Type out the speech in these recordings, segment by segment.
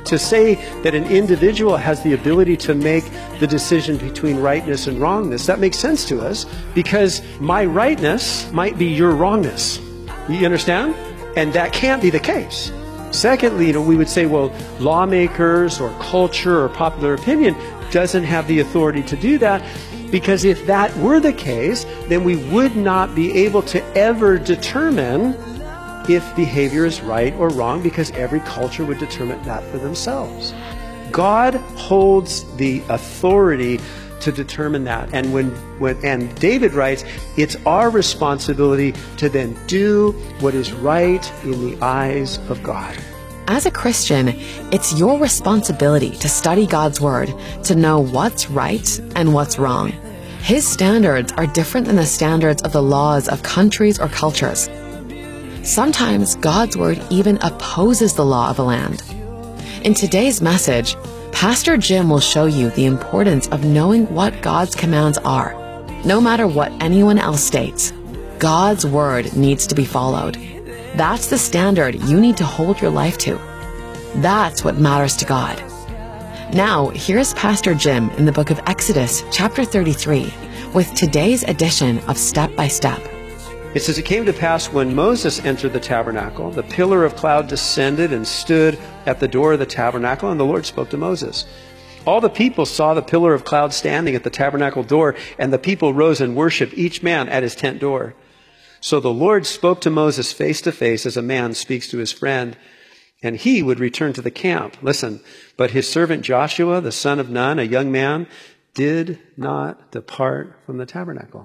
to say that an individual has the ability to make the decision between rightness and wrongness, that makes sense to us because my rightness might be your wrongness. You understand? And that can't be the case. Secondly, we would say, well, lawmakers or culture or popular opinion doesn't have the authority to do that, because if that were the case, then we would not be able to ever determine if behavior is right or wrong, because every culture would determine that for themselves. God holds the authority to determine that. And and David writes, it's our responsibility to then do what is right in the eyes of God. As a Christian, it's your responsibility to study God's Word, to know what's right and what's wrong. His standards are different than the standards of the laws of countries or cultures. Sometimes God's Word even opposes the law of a land. In today's message, Pastor Jim will show you the importance of knowing what God's commands are. No matter what anyone else states, God's Word needs to be followed. That's the standard you need to hold your life to. That's what matters to God. Now, here's Pastor Jim in the book of Exodus, chapter 33, with today's edition of Step by Step. It says, it came to pass when Moses entered the tabernacle, the pillar of cloud descended and stood at the door of the tabernacle, and the Lord spoke to Moses. All the people saw the pillar of cloud standing at the tabernacle door, and the people rose and worshiped, each man at his tent door. So the Lord spoke to Moses face to face as a man speaks to his friend, and he would return to the camp. Listen, but his servant Joshua, the son of Nun, a young man, did not depart from the tabernacle.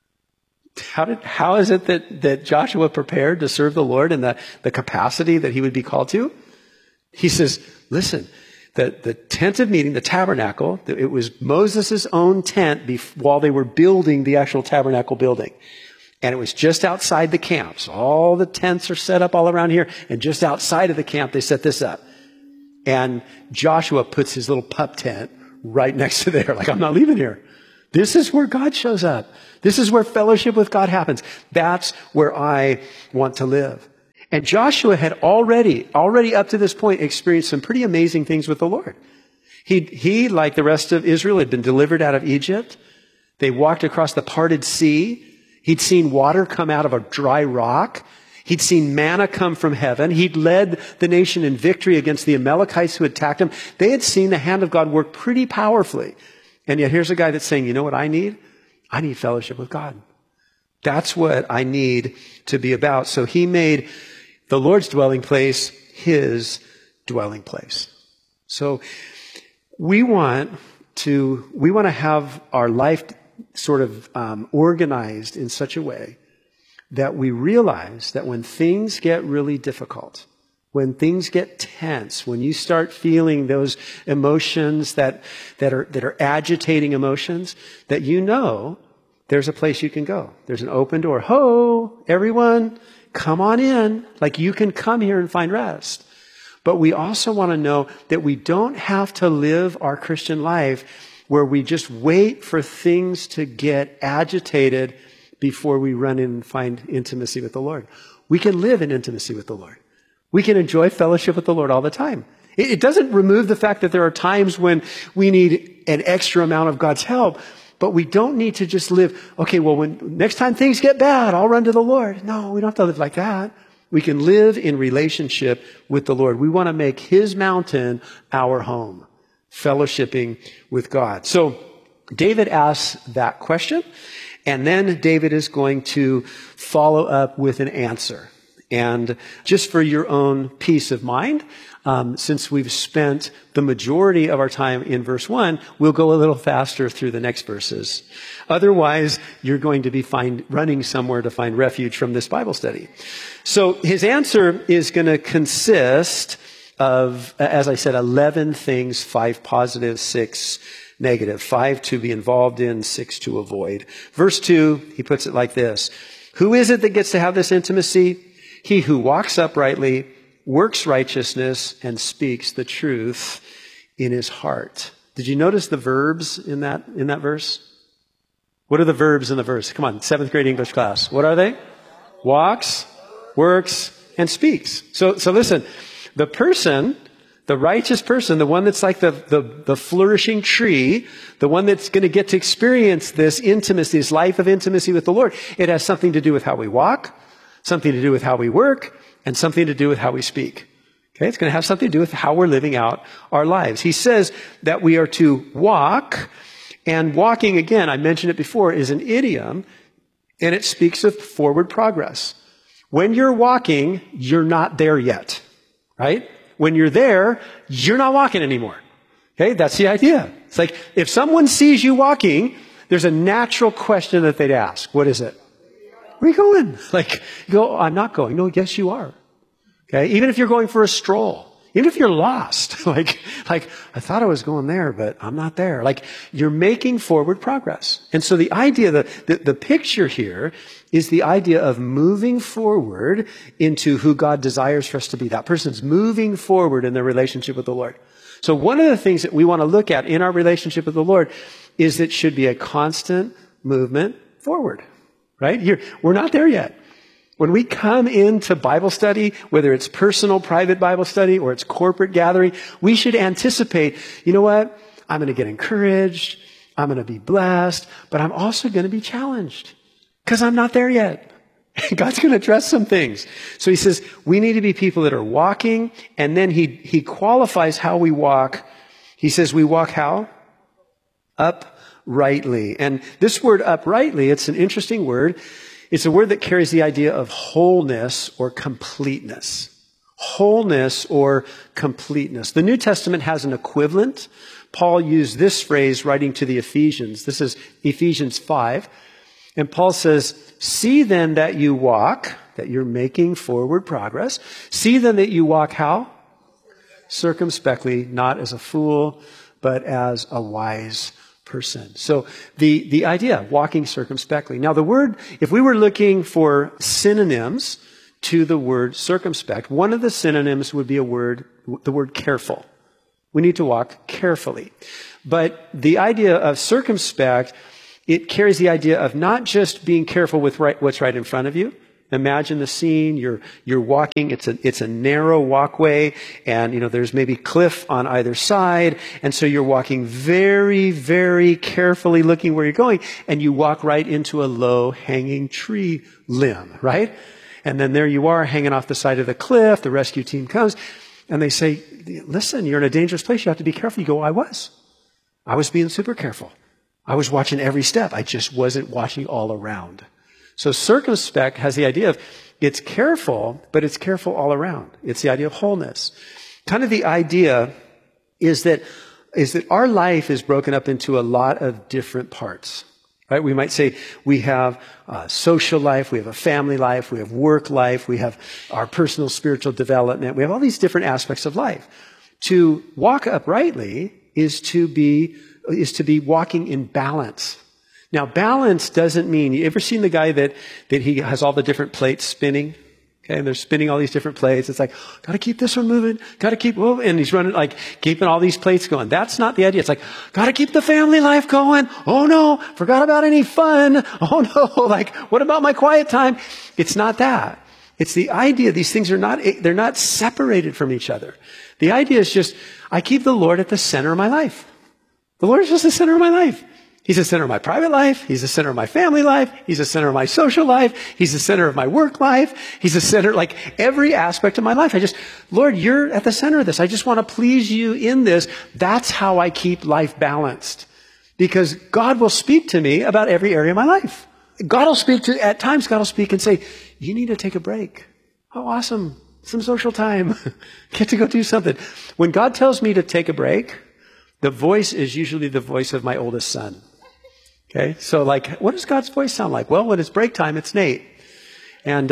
How is it that Joshua prepared to serve the Lord in the capacity that he would be called to? He says, listen, the tent of meeting, the tabernacle, it was Moses' own tent while they were building the actual tabernacle building. And it was just outside the camp. So all the tents are set up all around here. And just outside of the camp, they set this up. And Joshua puts his little pup tent right next to there. Like, I'm not leaving here. This is where God shows up. This is where fellowship with God happens. That's where I want to live. And Joshua had already up to this point, experienced some pretty amazing things with the Lord. He, like the rest of Israel, had been delivered out of Egypt. They walked across the parted sea. He'd seen water come out of a dry rock. He'd seen manna come from heaven. He'd led the nation in victory against the Amalekites who attacked him. They had seen the hand of God work pretty powerfully. And yet here's a guy that's saying, you know what I need? I need fellowship with God. That's what I need to be about. So he made the Lord's dwelling place his dwelling place. So we want to have our life sort of organized in such a way that we realize that when things get really difficult, when things get tense, when you start feeling those emotions that are agitating emotions, that you know there's a place you can go. There's an open door. Ho, everyone, come on in. Like, you can come here and find rest. But we also want to know that we don't have to live our Christian life where we just wait for things to get agitated before we run in and find intimacy with the Lord. We can live in intimacy with the Lord. We can enjoy fellowship with the Lord all the time. It doesn't remove the fact that there are times when we need an extra amount of God's help, but we don't need to just live, okay, well, when next time things get bad, I'll run to the Lord. No, we don't have to live like that. We can live in relationship with the Lord. We want to make his mountain our home, fellowshipping with God. So David asks that question, and then David is going to follow up with an answer. And just for your own peace of mind, since we've spent the majority of our time in verse 1, we'll go a little faster through the next verses. Otherwise, you're going to be running somewhere to find refuge from this Bible study. So his answer is going to consist of, as I said, 11 things, 5 positive, 6 negative, 5 to be involved in, 6 to avoid. Verse 2, he puts it like this. Who is it that gets to have this intimacy? He who walks uprightly, works righteousness, and speaks the truth in his heart. Did you notice the verbs in that verse? What are the verbs in the verse? Come on, 7th grade English class. What are they? Walks, works, and speaks. So listen, the person The righteous person, the one that's like the flourishing tree, the one that's going to get to experience this intimacy, this life of intimacy with the Lord, it has something to do with how we walk, something to do with how we work, and something to do with how we speak. Okay, it's going to have something to do with how we're living out our lives. He says that we are to walk, and walking, again, I mentioned it before, is an idiom, and it speaks of forward progress. When you're walking, you're not there yet, right? When you're there, you're not walking anymore. Okay, that's the idea. It's like if someone sees you walking, there's a natural question that they'd ask. What is it? Where are you going? Like, you go, I'm not going. No, yes, you are. Okay, even if you're going for a stroll, even if you're lost, like I thought I was going there, but I'm not there. Like, you're making forward progress. And so the idea, the picture here is the idea of moving forward into who God desires for us to be. That person's moving forward in their relationship with the Lord. So one of the things that we want to look at in our relationship with the Lord is that it should be a constant movement forward, right? We're not there yet. When we come into Bible study, whether it's personal, private Bible study, or it's corporate gathering, we should anticipate, you know what? I'm going to get encouraged. I'm going to be blessed, but I'm also going to be challenged because I'm not there yet. God's going to address some things. So he says, we need to be people that are walking, and then he qualifies how we walk. He says, we walk how? Uprightly. And this word uprightly, it's an interesting word. It's a word that carries the idea of wholeness or completeness. Wholeness or completeness. The New Testament has an equivalent. Paul used this phrase writing to the Ephesians. This is Ephesians 5. And Paul says, see then that you walk, that you're making forward progress. See then that you walk how? Circumspectly, not as a fool, but as a wise person. So the idea, walking circumspectly. Now the word, if we were looking for synonyms to the word circumspect, one of the synonyms would be the word careful. We need to walk carefully. But the idea of circumspect, it carries the idea of not just being careful with what's right in front of you. Imagine the scene. You're walking. It's a narrow walkway, and there's maybe cliff on either side, and so you're walking very, very carefully, looking where you're going, and you walk right into a low hanging tree limb, right? And then there you are, hanging off the side of the cliff. The rescue team comes, and they say, "Listen, you're in a dangerous place. You have to be careful." You go, "I was being super careful. I was watching every step. I just wasn't watching all around." So circumspect has the idea of it's careful, but it's careful all around. It's the idea of wholeness. Kind of the idea is that our life is broken up into a lot of different parts. Right? We might say we have a social life, we have a family life, we have work life, we have our personal spiritual development. We have all these different aspects of life. To walk uprightly is to be walking in balance. Now, balance doesn't mean, you ever seen the guy that he has all the different plates spinning? Okay, and they're spinning all these different plates. It's like, gotta keep this one moving, gotta keep moving. And he's running, like, keeping all these plates going. That's not the idea. It's like, gotta keep the family life going. Oh no, forgot about any fun. Oh no, like, what about my quiet time? It's not that. It's the idea. These things they're not separated from each other. The idea is just, I keep the Lord at the center of my life. The Lord is just the center of my life. He's the center of my private life. He's the center of my family life. He's the center of my social life. He's the center of my work life. He's the center, like every aspect of my life. Lord, you're at the center of this. I just want to please you in this. That's how I keep life balanced. Because God will speak to me about every area of my life. At times God will speak and say, you need to take a break. Oh, awesome. Some social time. Get to go do something. When God tells me to take a break, the voice is usually the voice of my oldest son. Okay, so what does God's voice sound like? Well, when it's break time, it's Nate. And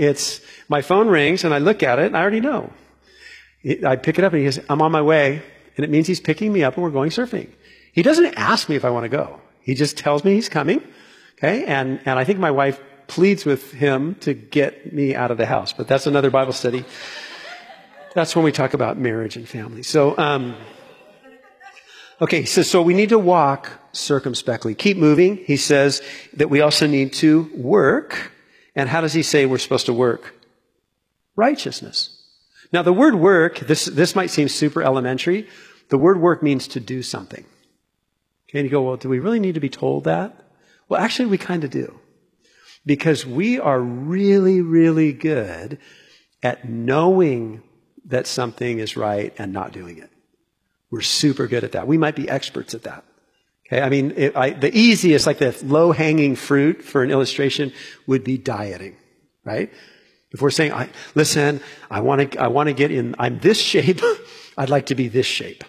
my phone rings, and I look at it, and I already know. I pick it up, and he says, I'm on my way. And it means he's picking me up, and we're going surfing. He doesn't ask me if I want to go. He just tells me he's coming. Okay, and I think my wife pleads with him to get me out of the house. But that's another Bible study. That's when we talk about marriage and family. So, okay, so we need to walk circumspectly. Keep moving. He says that we also need to work. And how does he say we're supposed to work? Righteousness. Now, the word work, this might seem super elementary. The word work means to do something. Okay, and you go, well, do we really need to be told that? Well, actually, we kind of do. Because we are really, really good at knowing that something is right and not doing it. We're super good at that. We might be experts at that. Okay, I mean, the easiest, like the low-hanging fruit for an illustration would be dieting, right? If we're saying, listen, I want to get in, I'm this shape, I'd like to be this shape.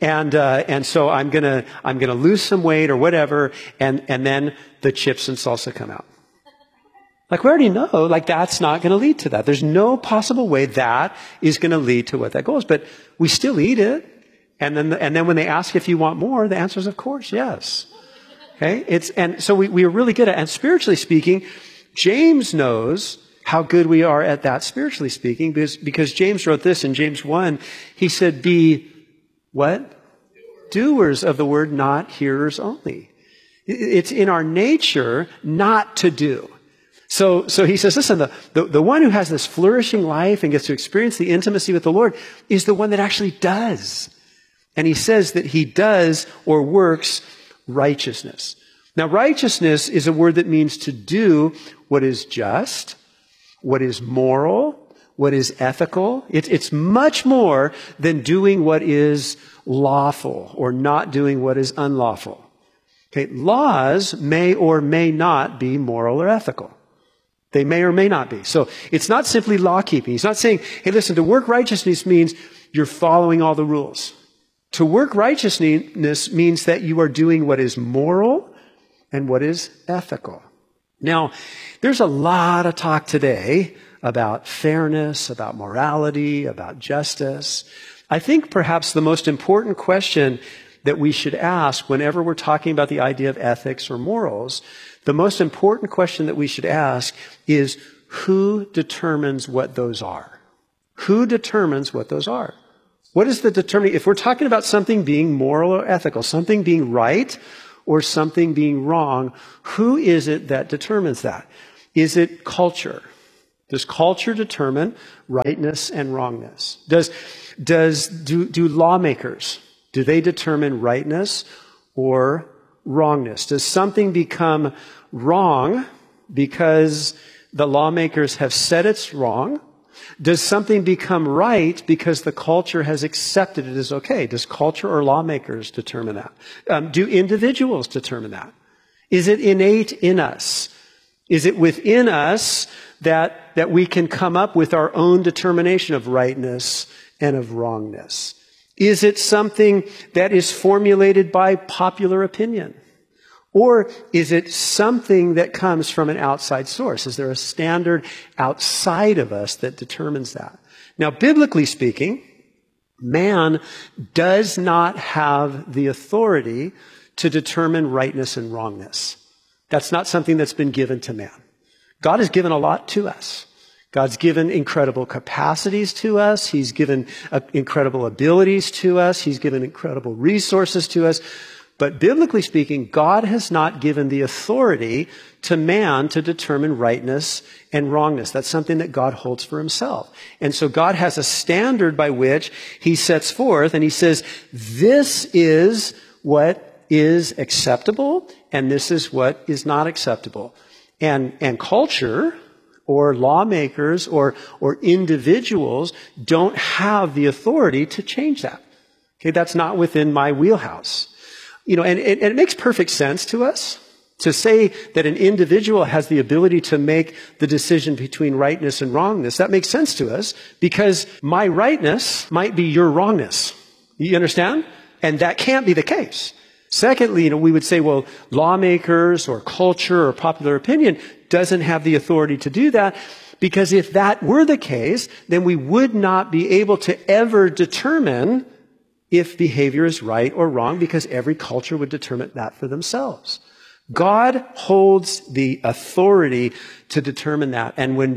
And so I'm gonna lose some weight or whatever, and then the chips and salsa come out. Like, we already know, like, that's not gonna lead to that. There's no possible way that is gonna lead to what that goal is, but we still eat it. And then when they ask if you want more, the answer is, of course, yes. Okay? And so we are really good at it. And spiritually speaking, James knows how good we are at that spiritually speaking, because James wrote this in James 1. He said, be what? Doers of the word, not hearers only. It's in our nature not to do. So he says, listen, the one who has this flourishing life and gets to experience the intimacy with the Lord is the one that actually does. And he says that he does or works righteousness. Now, righteousness is a word that means to do what is just, what is moral, what is ethical. It's much more than doing what is lawful or not doing what is unlawful. Okay, laws may or may not be moral or ethical. They may or may not be. So it's not simply law keeping. He's not saying, hey, listen, to work righteousness means you're following all the rules. To work righteousness means that you are doing what is moral and what is ethical. Now, there's a lot of talk today about fairness, about morality, about justice. I think perhaps the most important question that we should ask whenever we're talking about the idea of ethics or morals, the most important question that we should ask is, who determines what those are? Who determines what those are? What is the determining? If we're talking about something being moral or ethical, something being right or something being wrong, who is it that determines that? Is it culture? Does culture determine rightness and wrongness? Do lawmakers, do they determine rightness or wrongness? Does something become wrong because the lawmakers have said it's wrong? Does something become right because the culture has accepted it as okay? Does culture or lawmakers determine that? Do individuals determine that? Is it innate in us? Is it within us that we can come up with our own determination of rightness and of wrongness? Is it something that is formulated by popular opinion? Or is it something that comes from an outside source? Is there a standard outside of us that determines that? Now, biblically speaking, man does not have the authority to determine rightness and wrongness. That's not something that's been given to man. God has given a lot to us. God's given incredible capacities to us. He's given incredible abilities to us. He's given incredible resources to us. But biblically speaking, God has not given the authority to man to determine rightness and wrongness. That's something that God holds for himself. And so God has a standard by which he sets forth, and he says, this is what is acceptable, and this is what is not acceptable. And culture, or lawmakers, or individuals don't have the authority to change that. Okay, that's not within my wheelhouse. And it makes perfect sense to us to say that an individual has the ability to make the decision between rightness and wrongness. That makes sense to us because my rightness might be your wrongness. You understand? And that can't be the case. Secondly, we would say, well, lawmakers or culture or popular opinion doesn't have the authority to do that, because if that were the case, then we would not be able to ever determine if behavior is right or wrong, because every culture would determine that for themselves. God holds the authority to determine that.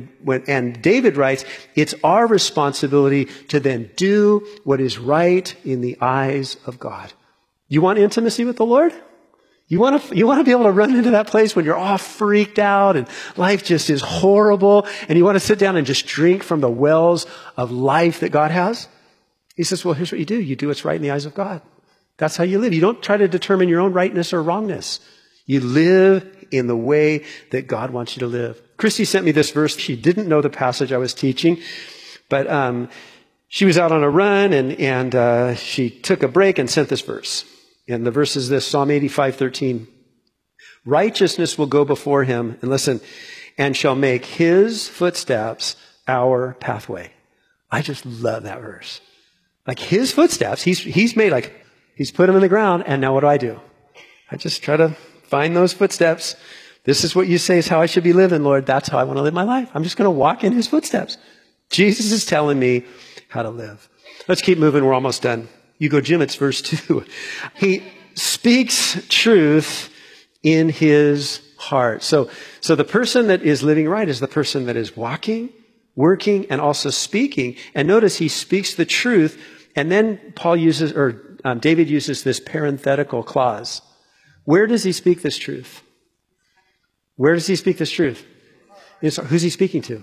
And David writes, it's our responsibility to then do what is right in the eyes of God. You want intimacy with the Lord? You want to be able to run into that place when you're all freaked out and life just is horrible and you want to sit down and just drink from the wells of life that God has? He says, well, here's what you do. You do what's right in the eyes of God. That's how you live. You don't try to determine your own rightness or wrongness. You live in the way that God wants you to live. Christy sent me this verse. She didn't know the passage I was teaching, but she was out on a run and she took a break and sent this verse. And the verse is this, Psalm 85:13. Righteousness will go before him, and listen, and shall make his footsteps our pathway. I just love that verse. Like his footsteps, he's made like, he's put them in the ground, and now what do? I just try to find those footsteps. This is what you say is how I should be living, Lord. That's how I want to live my life. I'm just going to walk in his footsteps. Jesus is telling me how to live. Let's keep moving. We're almost done. You go, Jim, it's verse 2. He speaks truth in his heart. So the person that is living right is the person that is walking, working, and also speaking. And notice he speaks the truth. And then David uses this parenthetical clause. Where does he speak this truth? Where does he speak this truth? Who's he speaking to?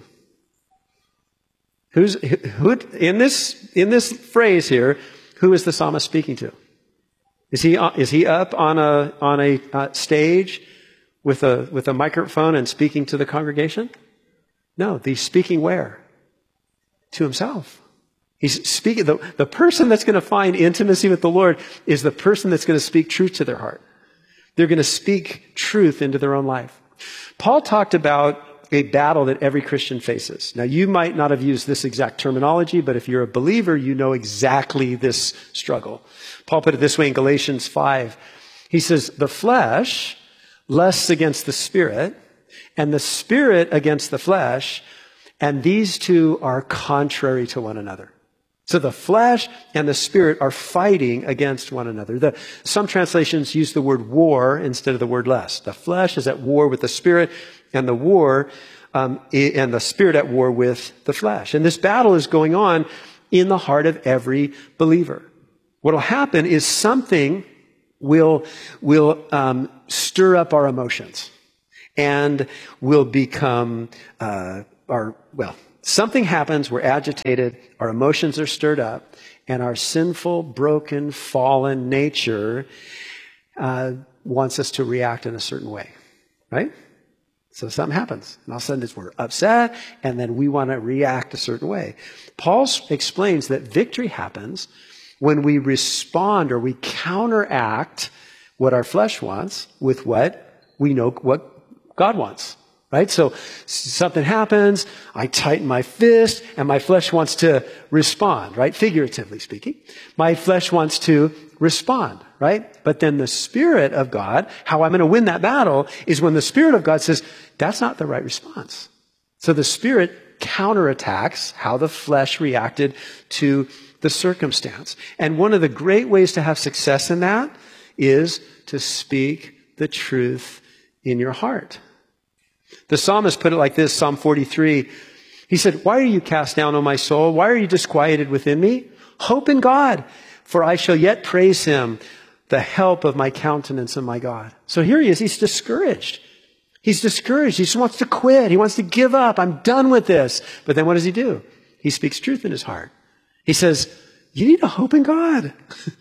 Who in this phrase here? Who is the psalmist speaking to? Is he up on a stage with a microphone and speaking to the congregation? No, he's speaking where? To himself. He's speaking. The person that's going to find intimacy with the Lord is the person that's going to speak truth to their heart. They're going to speak truth into their own life. Paul talked about a battle that every Christian faces. Now, you might not have used this exact terminology, but if you're a believer, you know exactly this struggle. Paul put it this way in Galatians 5. He says, the flesh lusts against the spirit, and the spirit against the flesh, and these two are contrary to one another. So the flesh and the spirit are fighting against one another. Some translations use the word war instead of the word lust. The flesh is at war with the spirit, and the spirit at war with the flesh. And this battle is going on in the heart of every believer. What will happen is something will stir up our emotions, and will become something happens, we're agitated, our emotions are stirred up, and our sinful, broken, fallen nature wants us to react in a certain way, right? So something happens, and all of a sudden we're upset, and then we want to react a certain way. Paul explains that victory happens when we respond or we counteract what our flesh wants with what we know what God wants. Right? So something happens, I tighten my fist, and my flesh wants to respond, right? Figuratively speaking. My flesh wants to respond, right? But then the Spirit of God, how I'm going to win that battle is when the Spirit of God says, that's not the right response. So the Spirit counterattacks how the flesh reacted to the circumstance. And one of the great ways to have success in that is to speak the truth in your heart. The psalmist put it like this, Psalm 43. He said, why are you cast down, O my soul? Why are you disquieted within me? Hope in God, for I shall yet praise him, the help of my countenance and my God. So here he is. He's discouraged. He's discouraged. He just wants to quit. He wants to give up. I'm done with this. But then what does he do? He speaks truth in his heart. He says, you need to hope in God.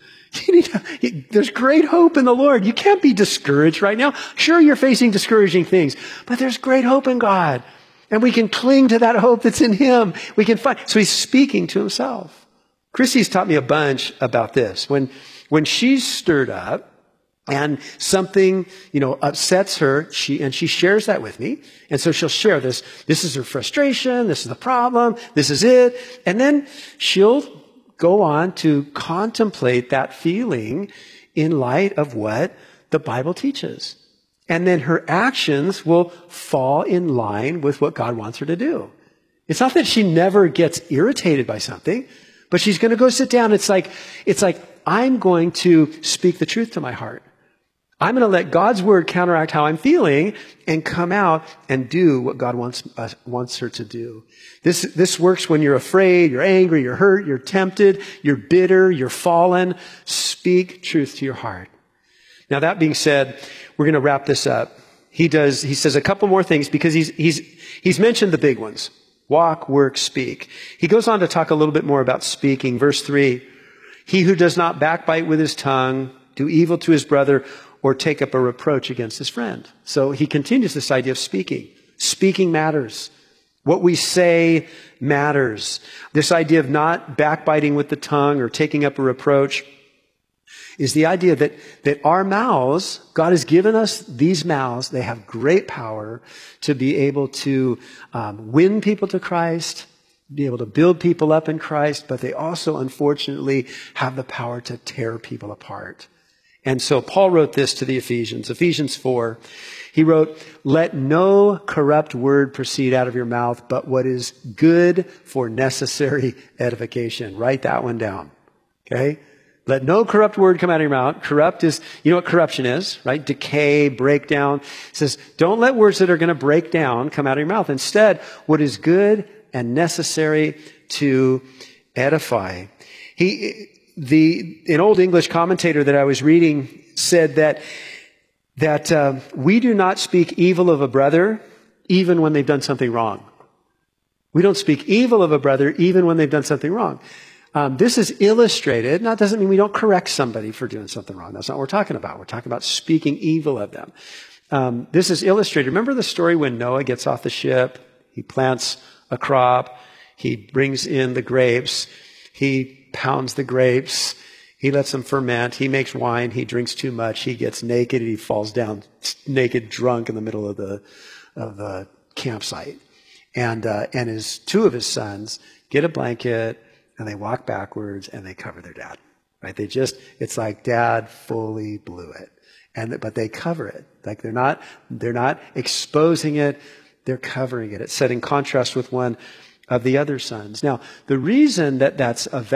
There's great hope in the Lord. You can't be discouraged right now. Sure, you're facing discouraging things, but there's great hope in God. And we can cling to that hope that's in him. We can find. So he's speaking to himself. Chrissy's taught me a bunch about this. When she's stirred up and something, upsets her, she shares that with me. And so she'll share this. This is her frustration. This is the problem. This is it. And then she'll go on to contemplate that feeling in light of what the Bible teaches. And then her actions will fall in line with what God wants her to do. It's not that she never gets irritated by something, but she's going to go sit down. It's like, I'm going to speak the truth to my heart. I'm going to let God's word counteract how I'm feeling and come out and do what God wants her to do. This works when you're afraid, you're angry, you're hurt, you're tempted, you're bitter, you're fallen. Speak truth to your heart. Now, that being said, we're going to wrap this up. He says a couple more things because he's mentioned the big ones. Walk, work, speak. He goes on to talk a little bit more about speaking. Verse 3, he who does not backbite with his tongue, do evil to his brother, or take up a reproach against his friend. So he continues this idea of speaking. Speaking matters. What we say matters. This idea of not backbiting with the tongue or taking up a reproach is the idea that our mouths, God has given us these mouths, they have great power to be able to win people to Christ, be able to build people up in Christ, but they also, unfortunately, have the power to tear people apart. And so Paul wrote this to the Ephesians, Ephesians 4. He wrote, let no corrupt word proceed out of your mouth, but what is good for necessary edification. Write that one down. Okay? Let no corrupt word come out of your mouth. Corrupt is, you know what corruption is, right? Decay, breakdown. It says, don't let words that are going to break down come out of your mouth. Instead, what is good and necessary to edify. An old English commentator that I was reading said that we do not speak evil of a brother even when they've done something wrong. We don't speak evil of a brother even when they've done something wrong. This is illustrated. Now, it doesn't mean we don't correct somebody for doing something wrong. That's not what we're talking about. We're talking about speaking evil of them. This is illustrated. Remember the story when Noah gets off the ship? He plants a crop. He brings in the grapes. He pounds the grapes. He lets them ferment. He makes wine. He drinks too much. He gets naked and he falls down naked, drunk in the middle of the campsite. And two of his sons get a blanket and they walk backwards and they cover their dad. Right? It's like dad fully blew it. But they cover it. Like they're not exposing it. They're covering it. It's set in contrast with one of the other sons. Now, the reason that's a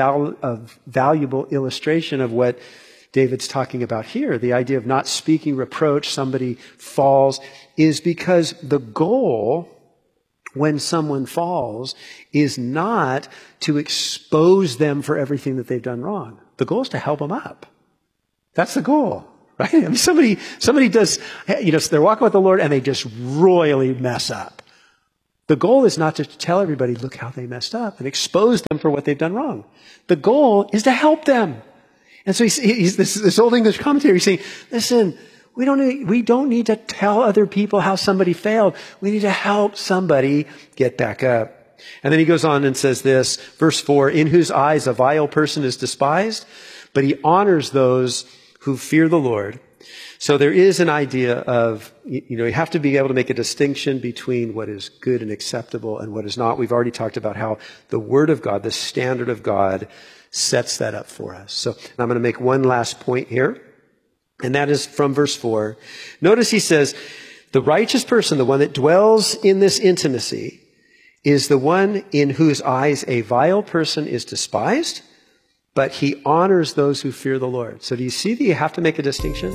valuable illustration of what David's talking about here, the idea of not speaking reproach, somebody falls, is because the goal when someone falls is not to expose them for everything that they've done wrong. The goal is to help them up. That's the goal, right? I mean, somebody does, they're walking with the Lord and they just royally mess up. The goal is not to tell everybody, look how they messed up and expose them for what they've done wrong. The goal is to help them. And so this old English commentator, he's saying, listen, we don't need to tell other people how somebody failed. We need to help somebody get back up. And then he goes on and says this, verse 4, in whose eyes a vile person is despised, but he honors those who fear the Lord. So there is an idea of, you have to be able to make a distinction between what is good and acceptable and what is not. We've already talked about how the Word of God, the standard of God, sets that up for us. So I'm going to make one last point here, and that is from verse 4. Notice he says, the righteous person, the one that dwells in this intimacy, is the one in whose eyes a vile person is despised, but he honors those who fear the Lord. So do you see that you have to make a distinction?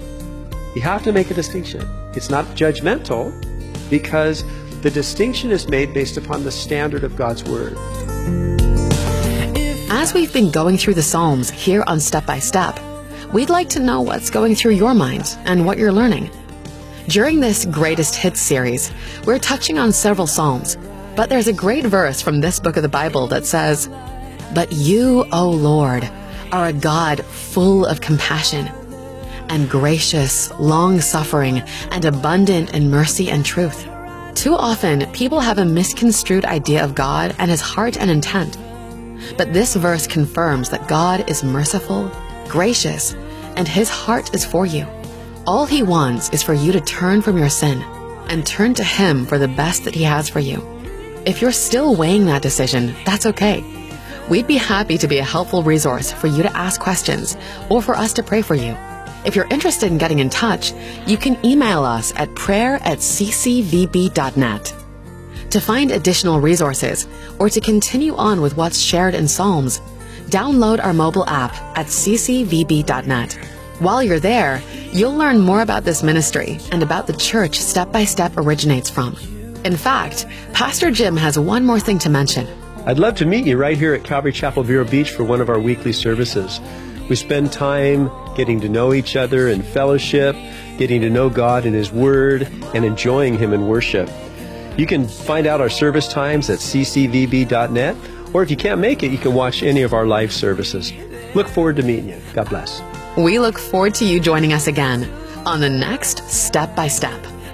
You have to make a distinction. It's not judgmental because the distinction is made based upon the standard of God's Word. As we've been going through the Psalms here on Step by Step, we'd like to know what's going through your mind and what you're learning. During this Greatest Hits series, we're touching on several Psalms, but there's a great verse from this book of the Bible that says, "But you, O Lord, are a God full of compassion and gracious, long-suffering, and abundant in mercy and truth." Too often, people have a misconstrued idea of God and His heart and intent. But this verse confirms that God is merciful, gracious, and His heart is for you. All He wants is for you to turn from your sin and turn to Him for the best that He has for you. If you're still weighing that decision, that's okay. We'd be happy to be a helpful resource for you to ask questions or for us to pray for you. If you're interested in getting in touch, you can email us at prayer@ccvb.net. To find additional resources or to continue on with what's shared in Psalms, download our mobile app at ccvb.net. While you're there, you'll learn more about this ministry and about the church Step by Step originates from. In fact, Pastor Jim has one more thing to mention. I'd love to meet you right here at Calvary Chapel Vero Beach for one of our weekly services. We spend time getting to know each other in fellowship, getting to know God in His Word, and enjoying Him in worship. You can find out our service times at ccvb.net, or if you can't make it, you can watch any of our live services. Look forward to meeting you. God bless. We look forward to you joining us again on the next Step by Step.